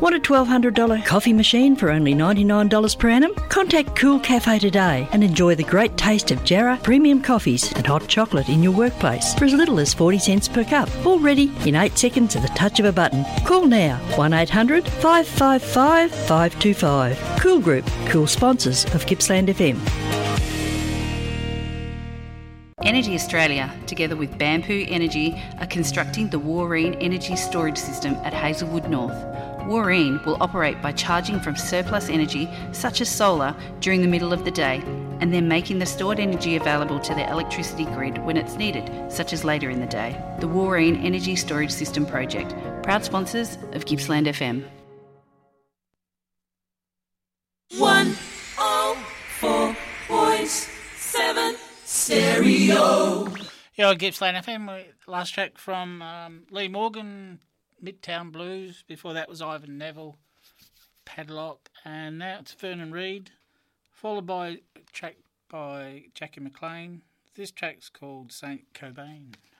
Want a $1,200 coffee machine for only $99 per annum? Contact Cool Cafe today and enjoy the great taste of Jarrah premium coffees and hot chocolate in your workplace for as little as 40 cents per cup. All ready in 8 seconds at the touch of a button. Call now 1800 555 525. Cool Group, cool sponsors of Gippsland FM. Energy Australia, together with Bamboo Energy, are constructing the Warreen Energy Storage System at Hazelwood North. Warreen will operate by charging from surplus energy, such as solar, during the middle of the day, and then making the stored energy available to the electricity grid when it's needed, such as later in the day. The Warreen Energy Storage System Project, proud sponsors of Gippsland FM. 104.7 Stereo. Yeah, on Gippsland FM, last track from Lee Morgan, Midtown Blues. Before that was Ivan Neville, Padlock, and now it's Vernon Reid, followed by a track by Jackie McLean. This track's called Saint Cobain.